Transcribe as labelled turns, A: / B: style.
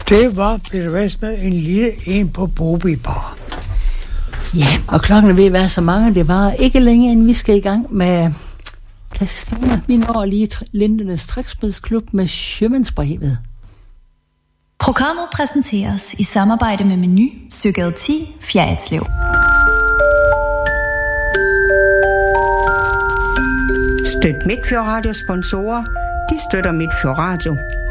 A: Det var Peter Westman, en lille en på Broby Bar.
B: Ja, og klokken er ved at være så mange. Det var ikke længe, inden vi skal i gang med Christina. Vi når lige Lindenes Trækspidsklub med Sømandsbrevet.
C: Programmet præsenteres i samarbejde med Meny, Søgade 10, Fjerritslev.
D: Støt Midtfjord Radio sponsorer. De støtter Midtfjord Radio.